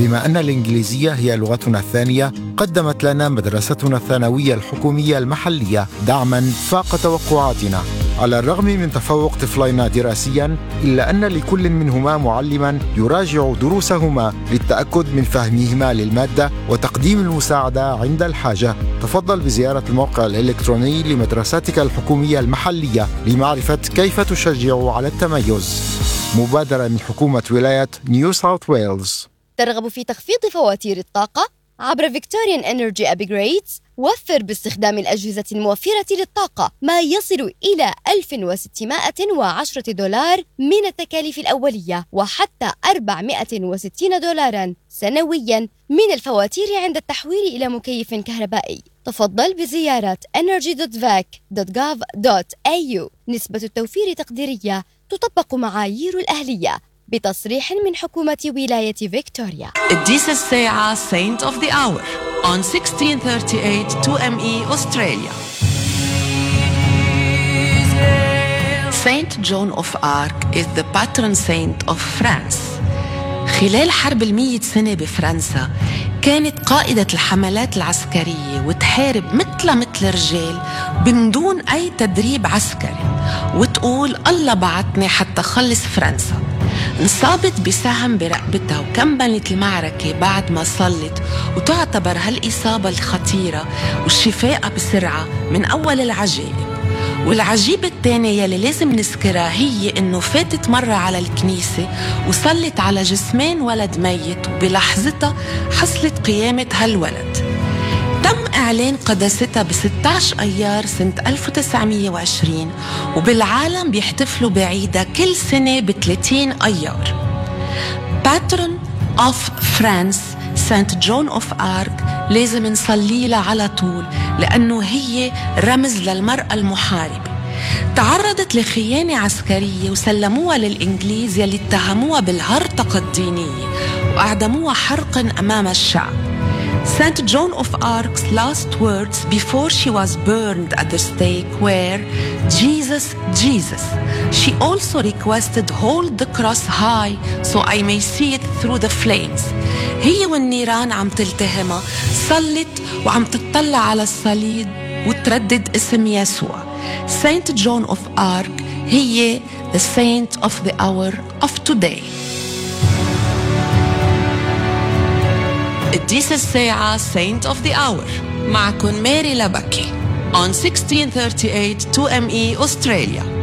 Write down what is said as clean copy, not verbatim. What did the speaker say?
بما أن الإنجليزية هي لغتنا الثانية، قدمت لنا مدرستنا الثانوية الحكومية المحلية دعماً فاق توقعاتنا. على الرغم من تفوق طفلينا دراسياً، إلا أن لكل منهما معلماً يراجع دروسهما للتأكد من فهمهما للمادة وتقديم المساعدة عند الحاجة. تفضل بزيارة الموقع الإلكتروني لمدرستك الحكومية المحلية لمعرفة كيف تشجع على التميز. مبادرة من حكومة ولاية نيو ساوث ويلز. ترغب في تخفيض فواتير الطاقة عبر Victorian Energy Upgrades؟ وفر باستخدام الأجهزة الموفرة للطاقة ما يصل إلى $1610 من التكاليف الأولية، وحتى $460 سنوياً من الفواتير عند التحويل إلى مكيف كهربائي. تفضل بزيارة energy.vac.gov.au. نسبة التوفير تقديرية، تطبق معايير الأهلية بتصريح من حكومة ولاية فيكتوريا. الديس الساعة Saint of the Hour on 1638 2ME Australia. Saint John of Arc is the patron saint of France. خلال حرب 100 سنة بفرنسا كانت قائدة الحملات العسكرية وتحارب مثل الرجال من دون أي تدريب عسكري، وتقول الله بعتني حتى خلص فرنسا. انصابت بسهم برقبتها وكملت المعركة بعد ما صلت، وتعتبر هالإصابة الخطيرة والشفاء بسرعة من أول العجائب. والعجيبة الثانية يلي لازم نذكرها هي إنه فاتت مرة على الكنيسة وصلت على جسمين ولد ميت، وبلحظتها حصلت قيامة هالولد. تم إعلان قداستها ب16 أيار سنة 1920، وبالعالم بيحتفلوا بعيدها كل سنة ب30 أيار. Patron of France Saint John of Arc لازم نصلي لها على طول، لأنه هي رمز للمرأة المحاربة. تعرضت لخيانة عسكرية وسلموها للإنجليز يلي اتهموها بالهرطقة الدينية وأعدموها حرقا أمام الشعب. Saint John of Arc's last words before she was burned at the stake were, "Jesus, Jesus." She also requested, "Hold the cross high so I may see it through the flames." هي والنيران عم تلتهمها صلت وعم تطلع على الصليب وتردد اسم يسوع. Saint John of Arc هي the saint of the hour of today. الديس الساعة Saint of the Hour معكم ماري لبكي on 1638 2ME Australia.